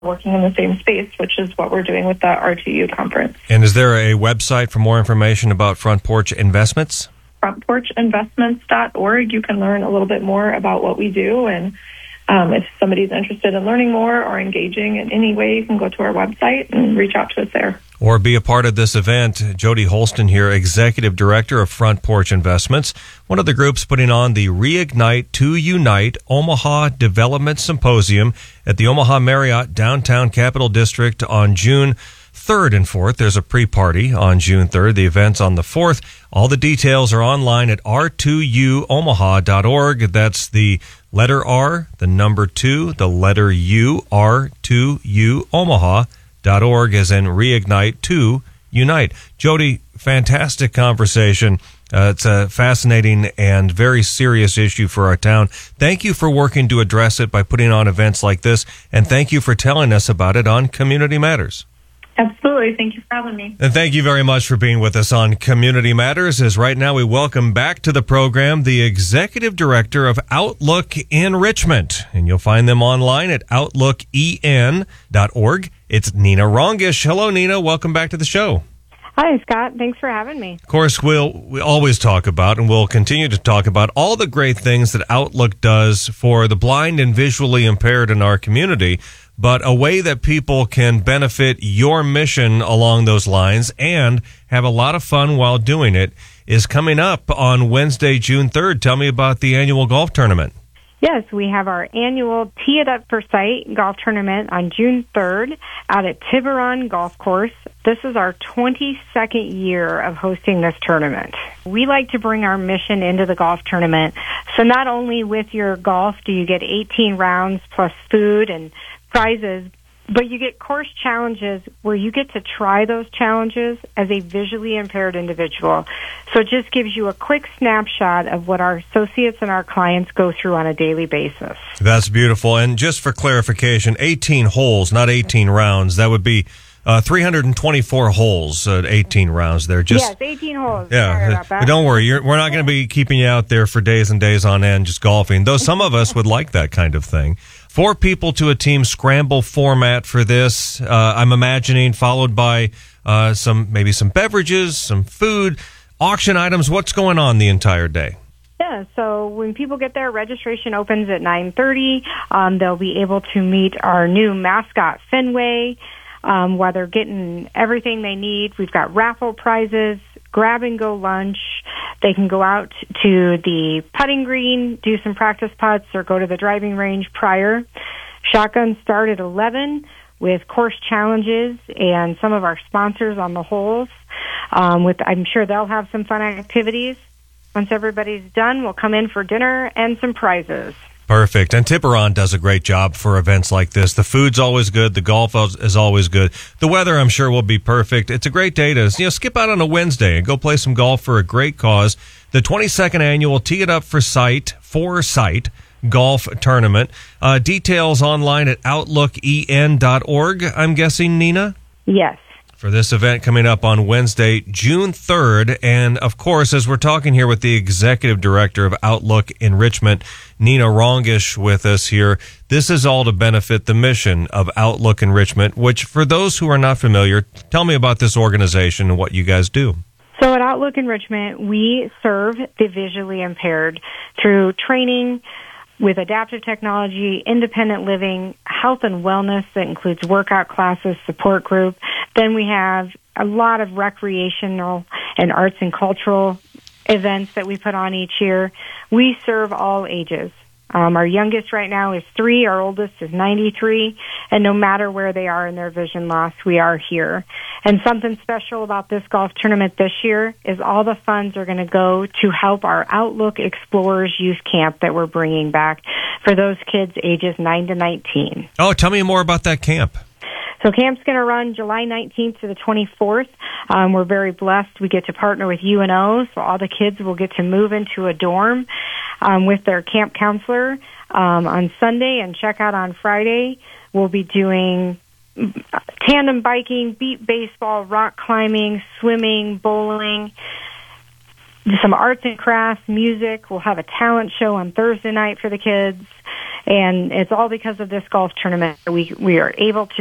working in the same space, which is what we're doing with the R2U conference. And is there a website for more information about Front Porch Investments? frontporchinvestments.org. You can learn a little bit more about what we do, and if somebody's interested in learning more or engaging in any way, you can go to our website and reach out to us there. Or be a part of this event. Jody Holston here, Executive Director of Front Porch Investments, one of the groups putting on the Reignite to Unite Omaha Development Symposium at the Omaha Marriott Downtown Capital District on June 3rd and 4th. There's a pre-party on June 3rd. The event's on the 4th. All the details are online at r2uomaha.org. That's the letter R, the number 2, the letter U, R2U Omaha.org, as in Reignite to Unite. Jody, fantastic conversation. It's a fascinating and very serious issue for our town. Thank you for working to address it by putting on events like this, and thank you for telling us about it on Community Matters. Absolutely. Thank you for having me. And thank you very much for being with us on Community Matters, as right now we welcome back to the program the Executive Director of Outlook Enrichment. And you'll find them online at outlooken.org. It's Nina Rongish. Hello, Nina. Welcome back to the show. Hi, Scott. Thanks for having me. Of course, we always talk about, and we'll continue to talk about, all the great things that Outlook does for the blind and visually impaired in our community. But a way that people can benefit your mission along those lines and have a lot of fun while doing it is coming up on Wednesday, June 3rd. Tell me about the annual golf tournament. Yes, we have our annual Tee It Up for Sight golf tournament on June 3rd out at Tiburon Golf Course. This is our 22nd year of hosting this tournament. We like to bring our mission into the golf tournament. So not only with your golf do you get 18 rounds plus food and prizes, but you get course challenges where you get to try those challenges as a visually impaired individual. So it just gives you a quick snapshot of what our associates and our clients go through on a daily basis. That's beautiful. And just for clarification, 18 holes, not 18 rounds. That would be 324 holes at 18 rounds there. Yes, 18 holes. Yeah, sorry about that. Don't worry. We're not going to be keeping you out there for days and days on end just golfing, though some of us would like that kind of thing. 4 people to a team scramble format for this, I'm imagining, followed by maybe some beverages, some food, auction items. What's going on the entire day? Yeah, so when people get there, registration opens at 9:30. They'll be able to meet our new mascot, Fenway, while they're getting everything they need. We've got raffle prizes, grab-and-go lunch. They can go out to the putting green, do some practice putts, or go to the driving range prior. Shotguns start at 11 with course challenges and some of our sponsors on the holes. I'm sure they'll have some fun activities. Once everybody's done, we'll come in for dinner and some prizes. Perfect. And Tiburon does a great job for events like this. The food's always good. The golf is always good. The weather, I'm sure, will be perfect. It's a great day to skip out on a Wednesday and go play some golf for a great cause. The 22nd annual Tee It Up for Sight golf tournament. Details online at outlooken.org, I'm guessing, Nina? Yes. For this event coming up on Wednesday, June 3rd. And, of course, as we're talking here with the Executive Director of Outlook Enrichment, Nina Rongish, with us here, this is all to benefit the mission of Outlook Enrichment, which, for those who are not familiar, tell me about this organization and what you guys do. So at Outlook Enrichment, we serve the visually impaired through training with adaptive technology, independent living, health and wellness that includes workout classes, support group. Then we have a lot of recreational and arts and cultural events that we put on each year. We serve all ages. Our youngest right now is 3, our oldest is 93, and no matter where they are in their vision loss, we are here. And something special about this golf tournament this year is all the funds are going to go to help our Outlook Explorers Youth Camp that we're bringing back for those kids ages 9 to 19. Oh, tell me more about that camp. So camp's going to run July 19th to the 24th. We're very blessed. We get to partner with UNO, so all the kids will get to move into a dorm with their camp counselor on Sunday and check out on Friday. We'll be doing tandem biking, beat baseball, rock climbing, swimming, bowling, some arts and crafts, music. We'll have a talent show on Thursday night for the kids. And it's all because of this golf tournament. We are able to